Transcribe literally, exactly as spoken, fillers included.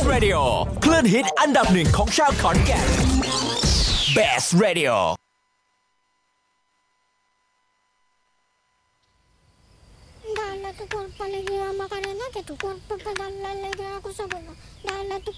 Radio คลื่นฮิตอันดับหนึ่งของชาวขอนแก่น Best Radio Dala tu por paligya makarena ke tu por papadala lagya ako sa gulo. Dala tu